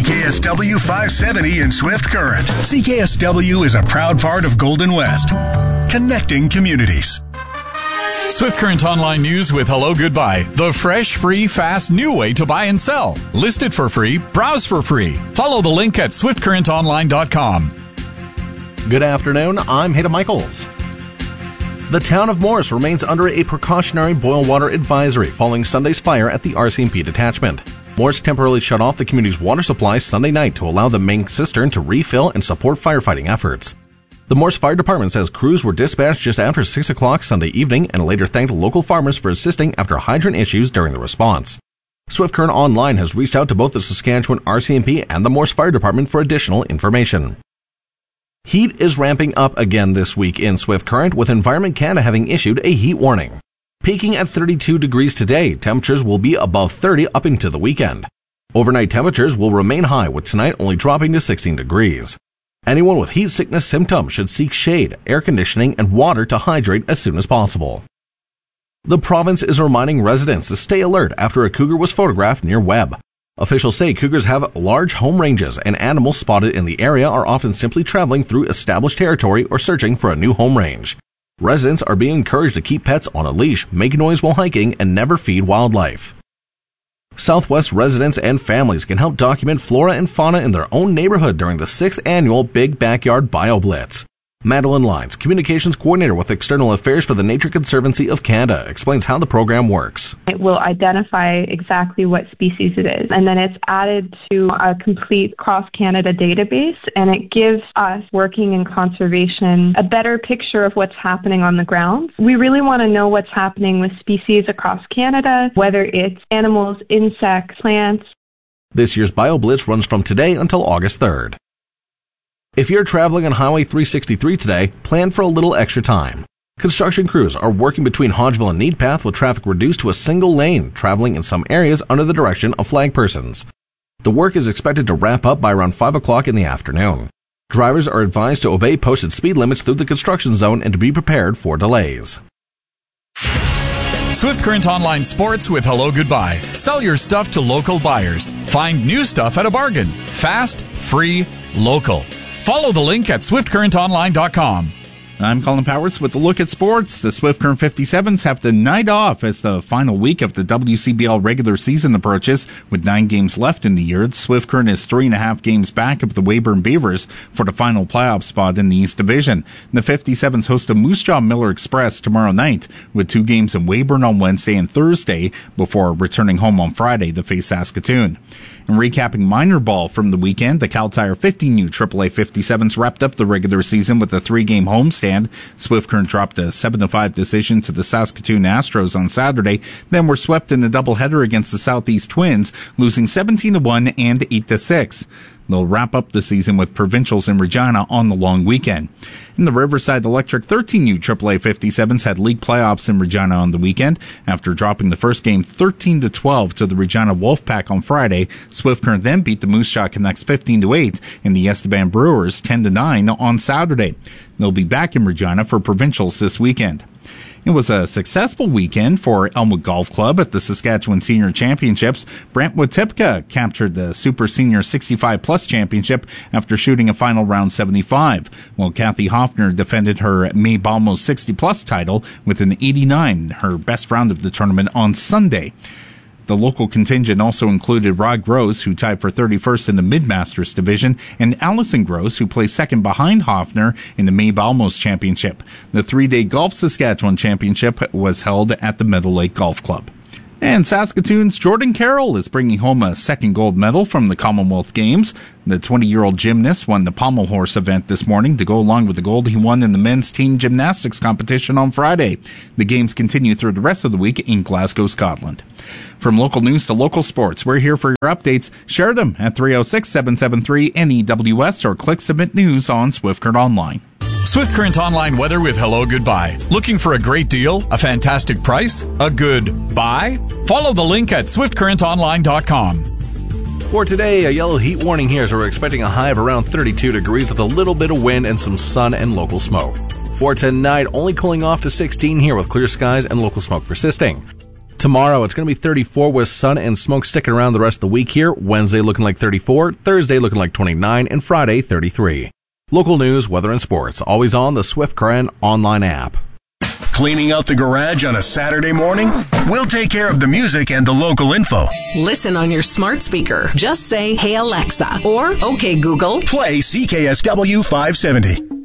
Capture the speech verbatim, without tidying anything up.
K S W five seventy in Swift Current. C K S W is a proud part of Golden West, connecting communities. Swift Current Online News with Hello Goodbye. The fresh, free, fast, new way to buy and sell. List it for free. Browse for free. Follow the link at swift current online dot com. Good afternoon. I'm Hayden Michaels. The town of Morris remains under a precautionary boil water advisory following Sunday's fire at the R C M P detachment. Morris temporarily shut off the community's water supply Sunday night to allow the main cistern to refill and support firefighting efforts. The Morris Fire Department says crews were dispatched just after six o'clock Sunday evening and later thanked local farmers for assisting after hydrant issues during the response. Swift Current Online has reached out to both the Saskatchewan R C M P and the Morris Fire Department for additional information. Heat is ramping up again this week in Swift Current, with Environment Canada having issued a heat warning. Peaking at thirty-two degrees today, temperatures will be above thirty up into the weekend. Overnight temperatures will remain high, with tonight only dropping to sixteen degrees. Anyone with heat sickness symptoms should seek shade, air conditioning, and water to hydrate as soon as possible. The province is reminding residents to stay alert after a cougar was photographed near Webb. Officials say cougars have large home ranges, and animals spotted in the area are often simply traveling through established territory or searching for a new home range. Residents are being encouraged to keep pets on a leash, make noise while hiking, and never feed wildlife. Southwest residents and families can help document flora and fauna in their own neighborhood during the sixth annual Big Backyard BioBlitz. Madeline Lyons, Communications Coordinator with External Affairs for the Nature Conservancy of Canada, explains how the program works. It will identify exactly what species it is, and then it's added to a complete cross-Canada database, and it gives us, working in conservation, a better picture of what's happening on the ground. We really want to know what's happening with species across Canada, whether it's animals, insects, plants. This year's BioBlitz runs from today until August third. If you're traveling on Highway three sixty-three today, plan for a little extra time. Construction crews are working between Hodgeville and Needpath with traffic reduced to a single lane, traveling in some areas under the direction of flag persons. The work is expected to wrap up by around five o'clock in the afternoon. Drivers are advised to obey posted speed limits through the construction zone and to be prepared for delays. Swift Current Online Sports with Hello Goodbye. Sell your stuff to local buyers. Find new stuff at a bargain. Fast, free, local. Follow the link at swift current online dot com. I'm Colin Powers with a look at sports. The Swift Current fifty-sevens have the night off as the final week of the W C B L regular season approaches. With nine games left in the year, Swift Current is three and a half games back of the Weyburn Beavers for the final playoff spot in the East Division. The fifty-sevens host the Moose Jaw Miller Express tomorrow night, with two games in Weyburn on Wednesday and Thursday before returning home on Friday to face Saskatoon. And recapping minor ball from the weekend, the Cal Tire fifteen U triple A fifty-sevens wrapped up the regular season with a three-game homestand. Swift Current dropped a seven to five decision to the Saskatoon Astros on Saturday, then were swept in the doubleheader against the Southeast Twins, losing seventeen to one and eight to six. They'll wrap up the season with provincials in Regina on the long weekend. In the Riverside Electric thirteen U triple A fifty-sevens had league playoffs in Regina on the weekend. After dropping the first game thirteen to twelve to the Regina Wolfpack on Friday, Swift Current then beat the Moose Jaw Canucks fifteen to eight and the Esteban Brewers ten to nine on Saturday. They'll be back in Regina for provincials this weekend. It was a successful weekend for Elmwood Golf Club at the Saskatchewan Senior Championships. Brantwood Tipka captured the Super Senior sixty-five plus Championship after shooting a final round seventy-five, while Kathy Hoffner defended her May Balmos sixty plus title with an eighty-nine, her best round of the tournament on Sunday. The local contingent also included Rod Gross, who tied for thirty-first in the Mid-Masters division, and Allison Gross, who placed second behind Hoffner in the May Balmos Championship. The three-day Golf Saskatchewan Championship was held at the Meadow Lake Golf Club. And Saskatoon's Jordan Carroll is bringing home a second gold medal from the Commonwealth Games. The twenty-year-old gymnast won the pommel horse event this morning to go along with the gold he won in the men's team gymnastics competition on Friday. The games continue through the rest of the week in Glasgow, Scotland. From local news to local sports, we're here for your updates. Share them at three oh six, seven seven three, N E W S or click Submit News on Swift Current Online. Swift Current Online weather with Hello Goodbye. Looking for a great deal, a fantastic price, a good buy? Follow the link at swift current online dot com. For today, a yellow heat warning here, so we're expecting a high of around thirty-two degrees with a little bit of wind and some sun and local smoke. For tonight, only cooling off to sixteen here with clear skies and local smoke persisting. Tomorrow, it's going to be thirty-four with sun and smoke sticking around the rest of the week here. Wednesday looking like thirty-four, Thursday looking like twenty-nine, and Friday thirty-three. Local news, weather, and sports, always on the Swift Current online app. Cleaning out the garage on a Saturday morning? We'll take care of the music and the local info. Listen on your smart speaker. Just say, "Hey Alexa," or "Okay Google." Play C K S W five seventy.